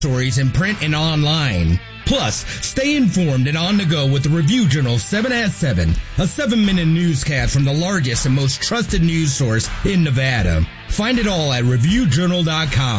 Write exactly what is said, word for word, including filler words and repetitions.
stories in print and online. Plus, stay informed and on the go with the Review Journal seven at seven, a seven-minute newscast from the largest and most trusted news source in Nevada. Find it all at review journal dot com.